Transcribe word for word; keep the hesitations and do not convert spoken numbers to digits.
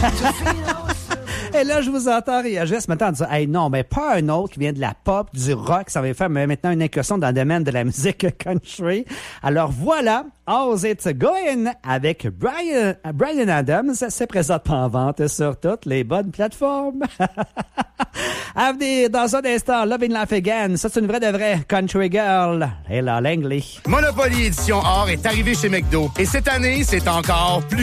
Et là, je vous entends réagir ce matin en disant « Hey, non, mais pas un autre qui vient de la pop, du rock. Ça va faire maintenant une incursion dans le domaine de la musique country. » Alors voilà, How's It Going avec Brian, Brian Adams. C'est présentement en vente sur toutes les bonnes plateformes. À venir dans un instant, Lovin' Life Again. Ça, c'est une vraie de vraie country girl. Et là, Langley. Monopoly Édition Or est arrivé chez McDo. Et cette année, c'est encore plus